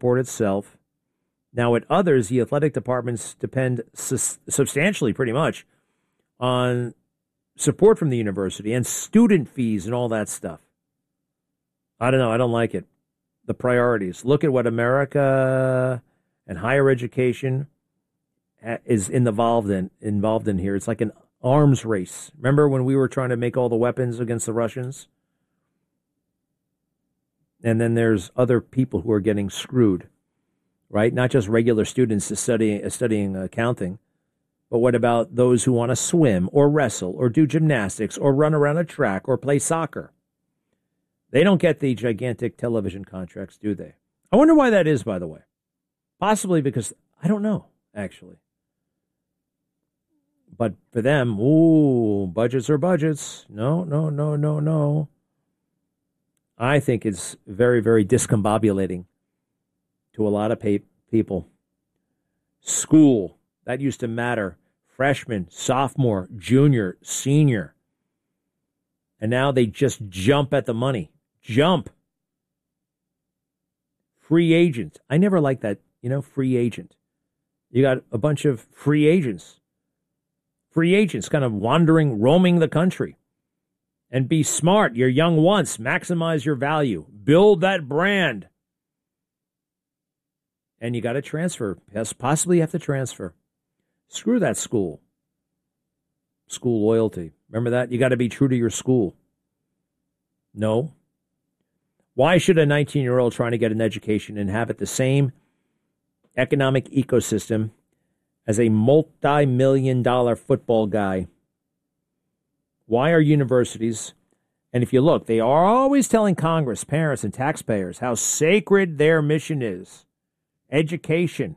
support itself. Now, at others, the athletic departments depend substantially, pretty much, on support from the university and student fees and all that stuff. I don't know. I don't like it. The priorities. Look at what America and higher education is involved in here. It's like an arms race. Remember when we were trying to make all the weapons against the Russians? And then there's other people who are getting screwed, right? Not just regular students studying accounting, but what about those who want to swim or wrestle or do gymnastics or run around a track or play soccer? They don't get the gigantic television contracts, do they? I wonder why that is, by the way. Possibly because, I don't know, actually. But for them, budgets are budgets. No. I think it's very, very discombobulating to a lot of people. School, that used to matter. Freshman, sophomore, junior, senior. And now they just jump at the money. Jump. Free agent. I never liked that, free agent. You got a bunch of free agents. Free agents kind of roaming the country. And be smart. You're young once. Maximize your value. Build that brand. And you got to transfer. Yes, possibly you have to transfer. Screw that school. School loyalty. Remember that? You got to be true to your school. No. Why should a 19-year-old trying to get an education inhabit the same economic ecosystem as a multi-million-dollar football guy? Why are universities, and if you look, they are always telling Congress, parents, and taxpayers how sacred their mission is. Education.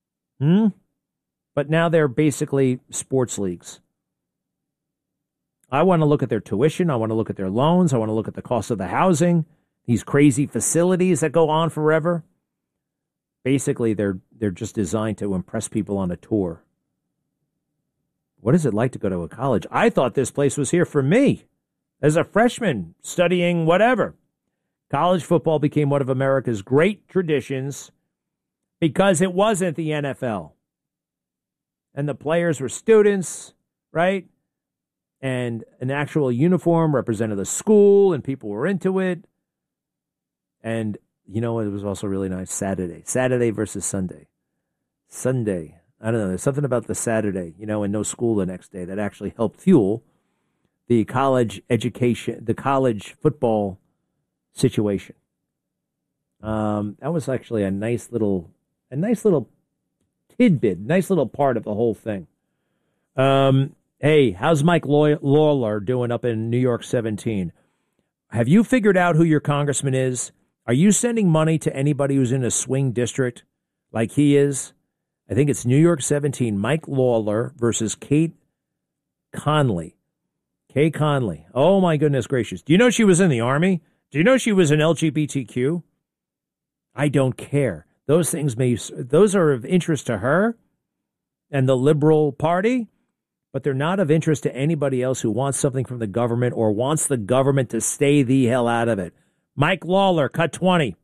But now they're basically sports leagues. I want to look at their tuition. I want to look at their loans. I want to look at the cost of the housing. These crazy facilities that go on forever. Basically, they're just designed to impress people on a tour. What is it like to go to a college? I thought this place was here for me as a freshman studying whatever. College football became one of America's great traditions because it wasn't the NFL. And the players were students, right? And an actual uniform represented the school and people were into it. And, it was also really nice. Saturday versus Sunday. Sunday. I don't know. There's something about the Saturday, and no school the next day that actually helped fuel the college education, the college football situation. That was actually a nice little tidbit, nice little part of the whole thing. Hey, how's Mike Lawler doing up in New York 17? Have you figured out who your congressman is? Are you sending money to anybody who's in a swing district like he is? I think it's New York 17, Mike Lawler versus Kate Conley. Kay Conley. Oh, my goodness gracious. Do you know she was in the Army? Do you know she was an LGBTQ? I don't care. Those are of interest to her and the Liberal Party, but they're not of interest to anybody else who wants something from the government or wants the government to stay the hell out of it. Mike Lawler, cut 20.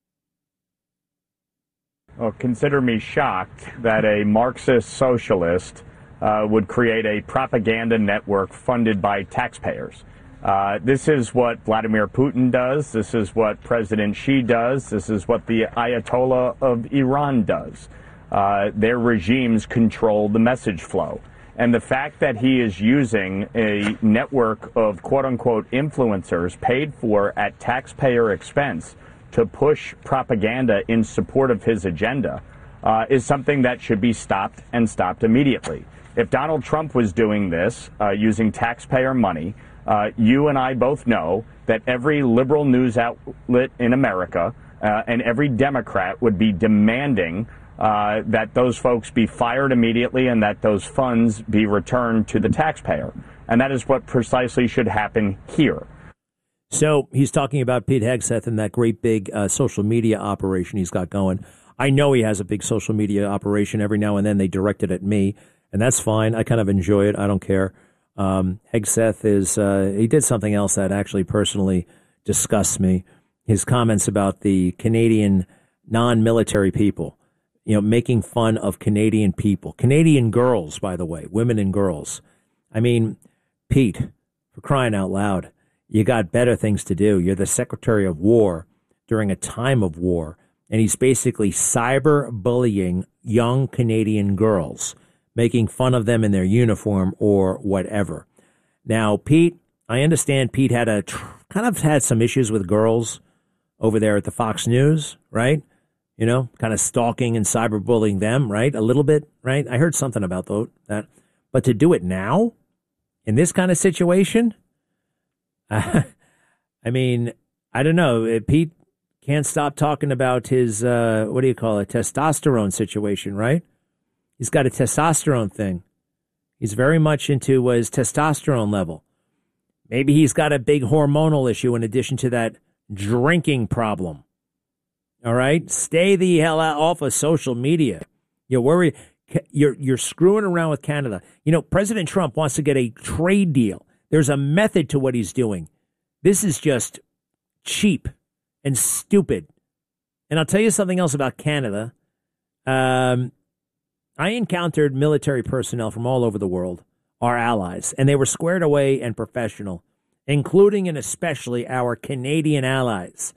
Well, consider me shocked that a Marxist socialist would create a propaganda network funded by taxpayers. This is what Vladimir Putin does. This is what President Xi does. This is what the Ayatollah of Iran does. Their regimes control the message flow. And the fact that he is using a network of quote-unquote influencers paid for at taxpayer expense to push propaganda in support of his agenda is something that should be stopped and stopped immediately. If Donald Trump was doing this using taxpayer money, you and I both know that every liberal news outlet in America and every Democrat would be demanding that those folks be fired immediately and that those funds be returned to the taxpayer. And that is what precisely should happen here. So he's talking about Pete Hegseth and that great big social media operation he's got going. I know he has a big social media operation. Every now and then they direct it at me, and that's fine. I kind of enjoy it. I don't care. Hegseth he did something else that actually personally disgusts me. His comments about the Canadian non-military people, making fun of Canadian people, Canadian girls, by the way, women and girls. I mean, Pete, for crying out loud, you got better things to do. You're the Secretary of War during a time of war, and he's basically cyber-bullying young Canadian girls, making fun of them in their uniform or whatever. Now, Pete, I understand Pete had had some issues with girls over there at the Fox News, right? Kind of stalking and cyberbullying them, right? A little bit, right? I heard something about that. But to do it now, in this kind of situation, I mean, I don't know. Pete can't stop talking about his, testosterone situation, right? He's got a testosterone thing. He's very much into his testosterone level. Maybe he's got a big hormonal issue in addition to that drinking problem. All right? Stay the hell off of social media. You're screwing around with Canada. President Trump wants to get a trade deal. There's a method to what he's doing. This is just cheap and stupid. And I'll tell you something else about Canada. I encountered military personnel from all over the world, our allies, and they were squared away and professional, including and especially our Canadian allies.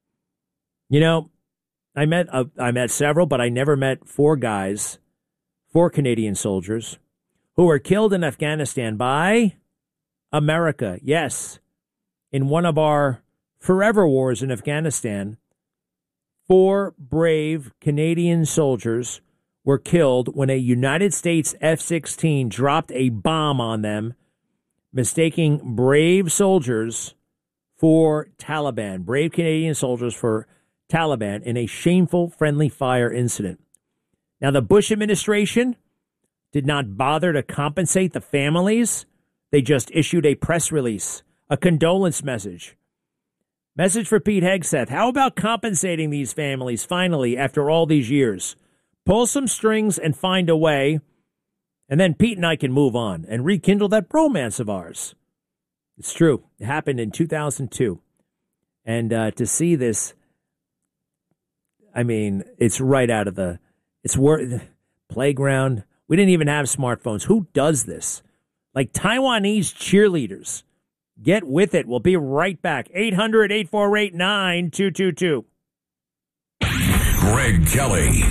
I met several, but I never met four Canadian soldiers who were killed in Afghanistan by America. Yes, in one of our forever wars in Afghanistan, 4 brave Canadian soldiers were killed when a United States F-16 dropped a bomb on them, mistaking brave soldiers for Taliban, brave Canadian soldiers for Taliban in a shameful friendly fire incident. Now, the Bush administration did not bother to compensate the families. They just issued a press release, a condolence message. Message for Pete Hegseth. How about compensating these families finally after all these years? Pull some strings and find a way, and then Pete and I can move on and rekindle that bromance of ours. It's true. It happened in 2002. And to see this, I mean, it's right out of playground. We didn't even have smartphones. Who does this? Like Taiwanese cheerleaders. Get with it. We'll be right back. 800-848-9222. Greg Kelly.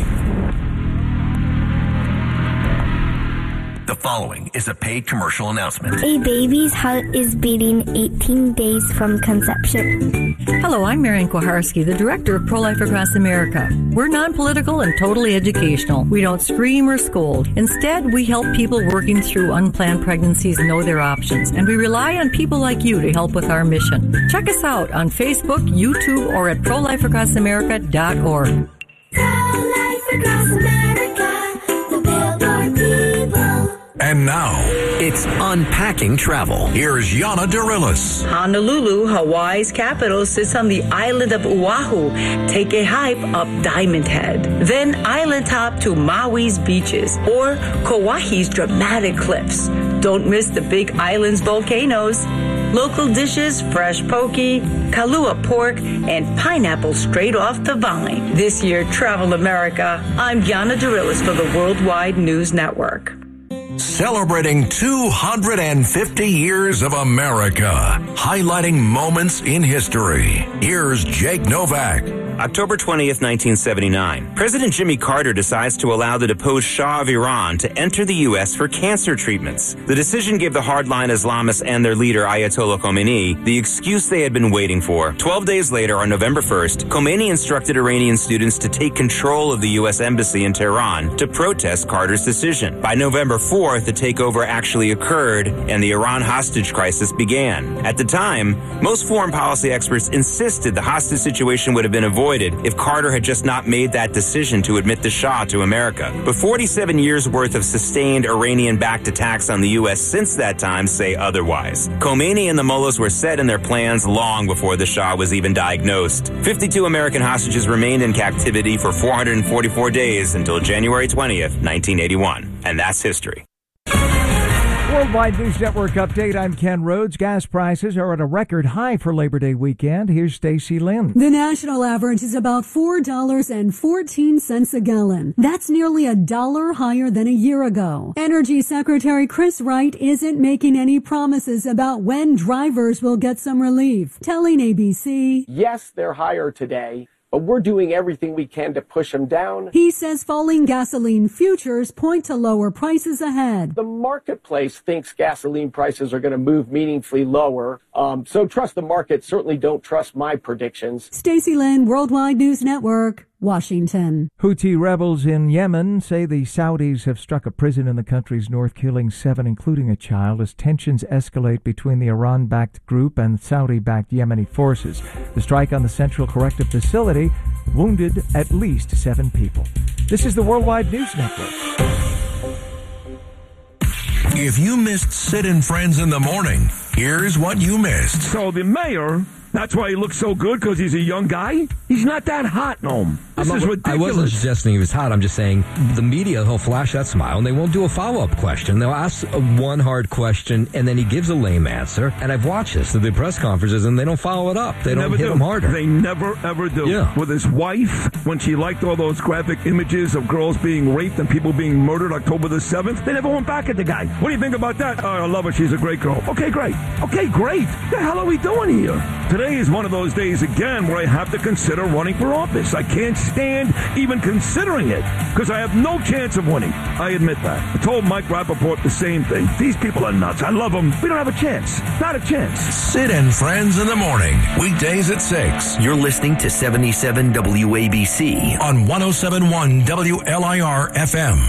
The following is a paid commercial announcement. A baby's heart is beating 18 days from conception. Hello, I'm Marian Kuharski, the director of Pro-Life Across America. We're non-political and totally educational. We don't scream or scold. Instead, we help people working through unplanned pregnancies know their options, and we rely on people like you to help with our mission. Check us out on Facebook, YouTube, or at prolifeacrossamerica.org. Pro-Life Across America, the Billboard people. And now, it's Unpacking Travel. Here's Yana Dorillis. Honolulu, Hawaii's capital, sits on the island of Oahu. Take a hike up Diamond Head. Then island top to Maui's beaches or Kauai's dramatic cliffs. Don't miss the Big Island's volcanoes. Local dishes, fresh poke, Kalua pork, and pineapple straight off the vine. This year, Travel America. I'm Yana Dorillis for the Worldwide News Network. Celebrating 250 years of America, highlighting moments in history. Here's Jake Novak. October 20th, 1979. President Jimmy Carter decides to allow the deposed Shah of Iran to enter the U.S. for cancer treatments. The decision gave the hardline Islamists and their leader, Ayatollah Khomeini, the excuse they had been waiting for. 12 days later, on November 1st, Khomeini instructed Iranian students to take control of the U.S. Embassy in Tehran to protest Carter's decision. By November 4th, the takeover actually occurred, and the Iran hostage crisis began. At the time, most foreign policy experts insisted the hostage situation would have been avoided if Carter had just not made that decision to admit the Shah to America. But 47 years worth of sustained Iranian-backed attacks on the U.S. since that time say otherwise. Khomeini and the mullahs were set in their plans long before the Shah was even diagnosed. 52 American hostages remained in captivity for 444 days until January 20th, 1981. And that's history. Worldwide News Network update. I'm Ken Rhodes. Gas prices are at a record high for Labor Day weekend. Here's Stacy Lynn. The national average is about $4.14 a gallon. That's nearly $1 higher than a year ago. Energy Secretary Chris Wright isn't making any promises about when drivers will get some relief, telling ABC, yes, they're higher today, but we're doing everything we can to push them down. He says falling gasoline futures point to lower prices ahead. The marketplace thinks gasoline prices are going to move meaningfully lower. So trust the market. Certainly don't trust my predictions. Stacy Lynn, Worldwide News Network, Washington. Houthi rebels in Yemen say the Saudis have struck a prison in the country's north, killing 7, including a child, as tensions escalate between the Iran-backed group and Saudi-backed Yemeni forces. The strike on the Central Corrective Facility wounded at least 7 people. This is the Worldwide News Network. If you missed Sid and Friends in the Morning, here's what you missed. So the mayor, that's why he looks so good, because he's a young guy? He's not that hot, Noam. This is ridiculous. I wasn't suggesting he was hot. I'm just saying the media, he'll flash that smile, and they won't do a follow-up question. They'll ask one hard question, and then he gives a lame answer. And I've watched this at the press conferences, and they don't follow it up. They don't hit him harder. They never, ever do. Yeah. With his wife, when she liked all those graphic images of girls being raped and people being murdered October the 7th, they never went back at the guy. What do you think about that? Oh, I love her. She's a great girl. Okay, great. Okay, great. What the hell are we doing here? Today is one of those days again where I have to consider running for office. I can't stand even considering it because I have no chance of winning. I admit that. I told Mike Rappaport the same thing. These people are nuts. I love them. We don't have a chance. Not a chance. Sid and Friends in the Morning, weekdays at 6. You're listening to 77 WABC on 107.1 WLIR FM.